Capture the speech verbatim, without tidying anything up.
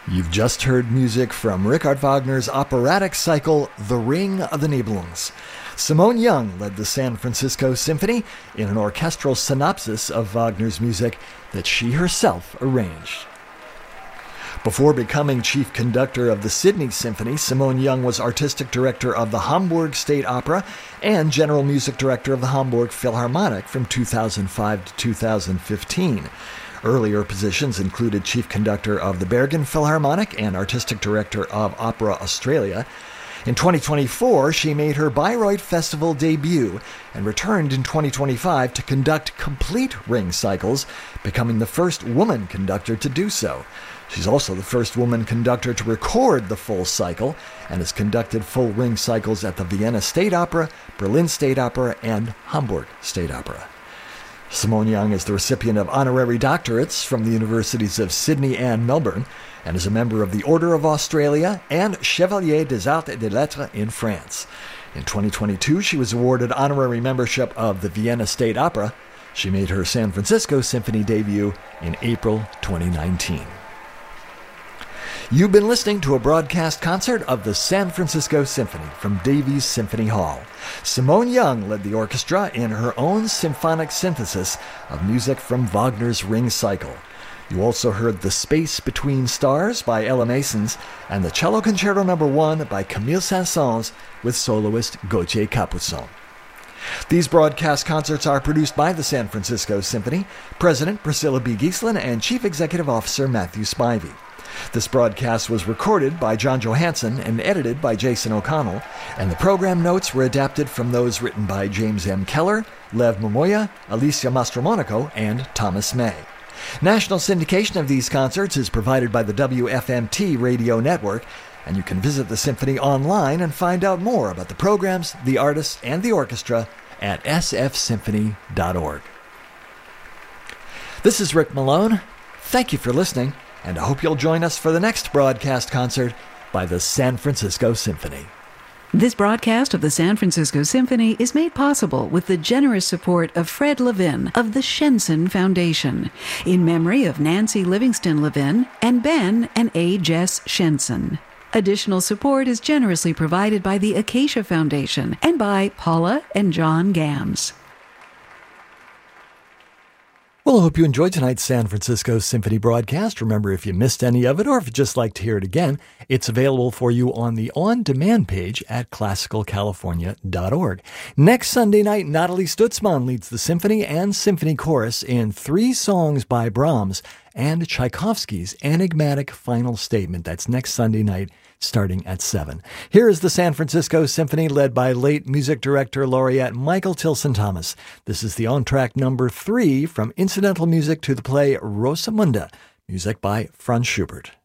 You've just heard music from Richard Wagner's operatic cycle, The Ring of the Nibelungs. Simone Young led the San Francisco Symphony in an orchestral synopsis of Wagner's music that she herself arranged. Before becoming chief conductor of the Sydney Symphony, Simone Young was artistic director of the Hamburg State Opera and general music director of the Hamburg Philharmonic from two thousand five to two thousand fifteen. Earlier positions included chief conductor of the Bergen Philharmonic and artistic director of Opera Australia. In twenty twenty-four, she made her Bayreuth Festival debut and returned in twenty twenty-five to conduct complete ring cycles, becoming the first woman conductor to do so. She's also the first woman conductor to record the full cycle and has conducted full ring cycles at the Vienna State Opera, Berlin State Opera, and Hamburg State Opera. Simone Young is the recipient of honorary doctorates from the universities of Sydney and Melbourne and is a member of the Order of Australia and Chevalier des Arts et des Lettres in France. In twenty twenty-two, she was awarded honorary membership of the Vienna State Opera. She made her San Francisco Symphony debut in April twenty nineteen. You've been listening to a broadcast concert of the San Francisco Symphony from Davies Symphony Hall. Simone Young led the orchestra in her own symphonic synthesis of music from Wagner's Ring Cycle. You also heard The Space Between Stars by Ella Masons and the Cello Concerto Number one by Camille Saint-Saëns with soloist Gauthier Capuçon. These broadcast concerts are produced by the San Francisco Symphony, President Priscilla B. Giesslin and Chief Executive Officer Matthew Spivey. This broadcast was recorded by John Johansson and edited by Jason O'Connell, and the program notes were adapted from those written by James M. Keller, Lev Momoya, Alicia Mastromonaco, and Thomas May. National syndication of these concerts is provided by the W F M T radio network, and you can visit the Symphony online and find out more about the programs, the artists, and the orchestra at s f symphony dot org. This is Rick Malone. Thank you for listening, and I hope you'll join us for the next broadcast concert by the San Francisco Symphony. This broadcast of the San Francisco Symphony is made possible with the generous support of Fred Levin of the Shenson Foundation, in memory of Nancy Livingston Levin and Ben and A. Jess Shenson. Additional support is generously provided by the Acacia Foundation and by Paula and John Gams. Well, I hope you enjoyed tonight's San Francisco Symphony broadcast. Remember, if you missed any of it or if you'd just like to hear it again, it's available for you on the on-demand page at classical california dot org. Next Sunday night, Nathalie Stutzman leads the symphony and symphony chorus in three songs by Brahms and Tchaikovsky's enigmatic final statement. That's next Sunday night, starting at seven. Here is the San Francisco Symphony, led by late music director laureate Michael Tilson Thomas. This is the on-track number three from incidental music to the play Rosamunda, music by Franz Schubert.